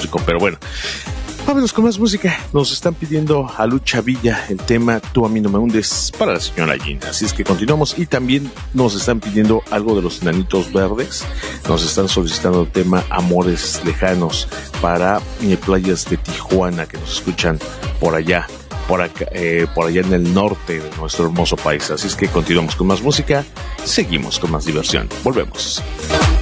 tóxico, pero bueno. Vámonos con más música. Nos están pidiendo a Lucha Villa el tema Tú a mí no me hundes para la señora Gina. Así es que continuamos. Y también nos están pidiendo algo de los Enanitos Verdes. Nos están solicitando el tema Amores Lejanos para playas de Tijuana que nos escuchan por allá. Por allá en el norte de nuestro hermoso país. Así es que continuamos con más música. Seguimos con más diversión. Volvemos.